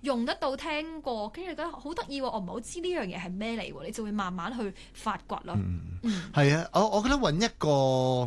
用得到聽過，跟住覺得好得意喎，我唔係好知呢樣嘢係咩嚟喎，你就會慢慢去發掘咯。 係啊，我覺得揾一個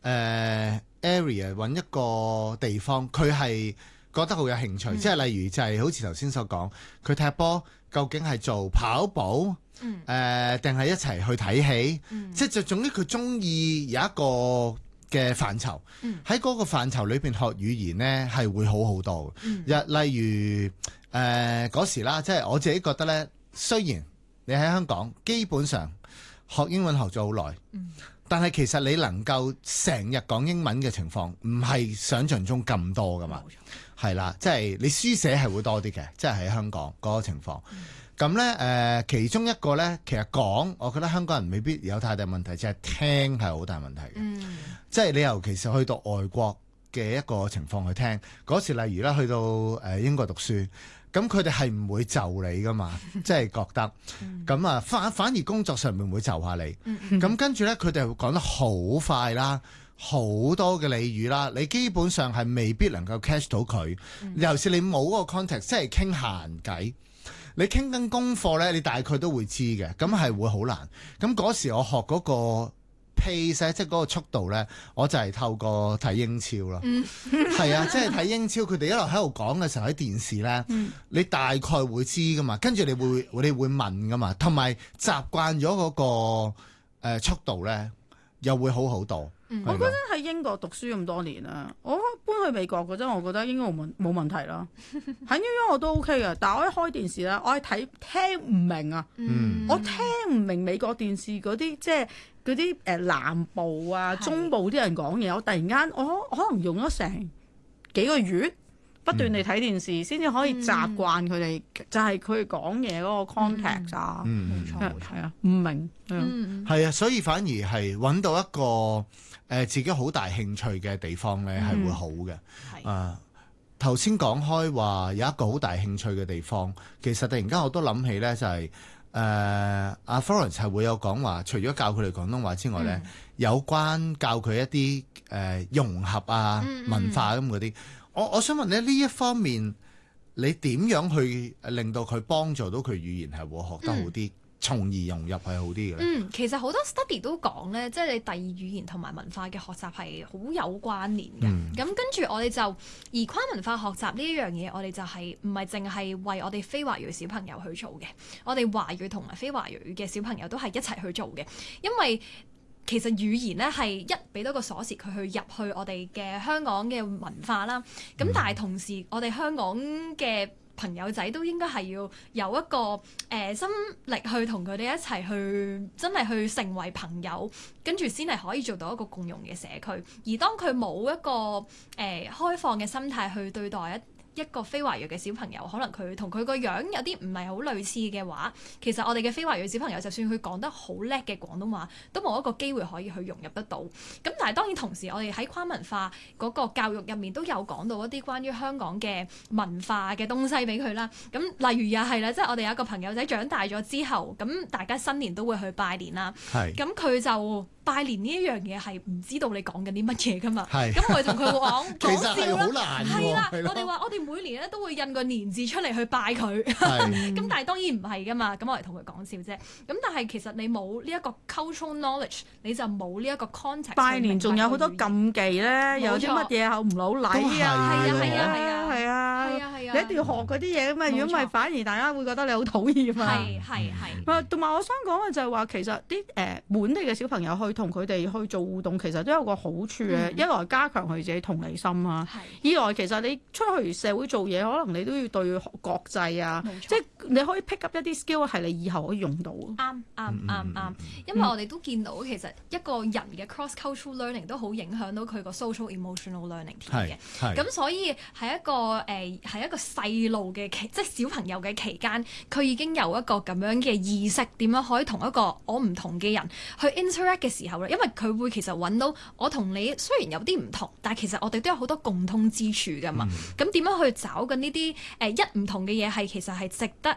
area， 揾一個地方，佢係覺得好有興趣，即係例如就係好似頭先所講，佢踢波究竟係做跑步，定係一齊去睇戲，即係就總之佢中意有一個嘅範疇，喺嗰個範疇裏邊學語言呢係會好好多嘅。例如嗰時啦，即係我自己覺得呢，雖然你喺香港基本上學英文學咗好耐，但係其實你能夠成日講英文嘅情況，唔係想像中咁多噶嘛。係啦，即係你書寫係會多啲嘅，即係喺香港嗰個情況。咁呢，其中一個呢，其實講，我覺得香港人未必有太大問題，即係聽係好大問題嘅。即係你尤其是去到外國嘅一個情況去聽嗰時，例如啦，去到英國讀書，咁佢哋係唔會就你噶嘛，即係覺得咁啊，反而工作上面會就下你。咁跟住呢，佢哋會講得好快啦。好多嘅俚語啦，你基本上係未必能夠 catch 到佢。尤其是你冇嗰個 context，即係傾閒偈。你傾緊功課呢，你大概都會知嘅，咁係會好難。咁嗰時我學嗰個 pace， 即係嗰個速度呢，我就係透過睇英超咯。係啊，即係睇英超，佢哋一路喺度講嘅時候喺電視呢，你大概會知噶嘛，跟住你會問噶嘛，同埋習慣咗嗰個速度呢，又會好好多。 我覺得喺英國讀書咁多年啦，我搬去美國嗰陣，我覺得應該冇問題啦。喺 New York 我都 OK 嘅，但係我一開電視咧，我係聽唔明啊。我聽唔明美國電視嗰啲即係嗰啲南部啊、中部啲人講嘢，我突然間我可能用咗成幾個月不斷地睇電視，先至可以習慣佢哋，就係佢哋講嘢嗰個 context 啊。 冇錯， 係啊，唔明。 係啊，所以反而係揾到一個自己好大興趣嘅地方咧，係會好嘅。頭先講開話有一個好大興趣嘅地方，其實突然間我都諗起咧，就係阿 Florence 係會有講話，除咗教佢哋廣東話之外咧，有關教佢一啲融合啊、文化咁嗰啲。我想問咧，呢一方面你點樣去令到佢幫助到佢語言係會學得好啲？從而融入係好啲嘅咧。 其實好多 study 都講咧，即係你第二語言同埋文化嘅學習係好有關聯嘅。咁跟住我哋就而跨文化學習呢一樣嘢，我哋就係唔係淨係為我哋非華裔小朋友去做嘅，我哋華裔同埋非華裔嘅小朋友都係一齊去做嘅，因為其實語言咧係一俾到個鎖匙佢去入去我哋嘅香港嘅文化啦。咁但係同時我哋香港嘅朋友仔都應該係要有一個心力去同佢哋一齊去真係去成為朋友，跟住先係可以做到一個共融嘅社區。而當佢冇一個開放嘅心態去對待一個非華裔嘅小朋友，可能佢同佢個樣有啲唔係好類似嘅話，其實我哋嘅非華裔小朋友就算佢講得好叻嘅廣東話，都冇一個機會可以去融入得到。咁但係當然同時，我哋喺跨文化嗰個教育入面都有講到一啲關於香港嘅文化嘅東西俾佢啦。咁例如又係啦，即係我哋有一個朋友仔長大咗之後，咁大家新年都會去拜年啦。咁佢就拜年呢一樣嘢係唔知道你講緊啲乜嘢噶嘛？咁我哋同佢講其實係好難喎。 係啦，我哋話我哋每年咧都會印個年字出嚟去拜佢。咁但係當然唔係噶嘛。咁我哋同佢講笑啫。咁但係其實你冇呢一個 cultural knowledge， 你就冇呢一個 context。 拜年仲有好多禁忌咧，有啲乜嘢口唔老禮啊，係啊，你一定要學嗰啲嘢啊嘛。如果唔係，反而大家會覺得你好討厭啊。係。同埋我想講嘅就係話，其實啲本地嘅小朋友去同佢哋去做互動，其實都有個好處嘅。一來加強佢自己同理心啊，二來其實你出去社會做嘢，可能你都要對國際啊，即係你可以 pick up 一啲 skill 係你以後可以用到。 啱，因為我哋都見到其實一個人嘅 cross-cultural learning 都好影響到佢個 social emotional learning 添嘅。咁所以係一個細路嘅即係小朋友嘅期間，佢已經有一個咁樣嘅意識，點樣可以同一個我唔同嘅人去 interact 嘅時候咧，因為佢會其實揾到我同你雖然有啲唔同，但係其實我哋都有好多共通之處噶嘛。咁點樣去找緊呢啲一唔同嘅嘢係其實係值得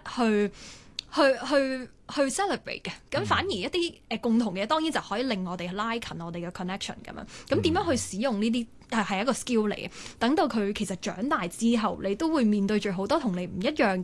去 celebrate 嘅。咁反而一啲共同嘅嘢當然就可以令我哋拉近我哋嘅 connection 咁樣。咁點樣去使用呢啲係一個 skill 嚟嘅。等到佢其實長大之後，你都會面對住好多同你唔一樣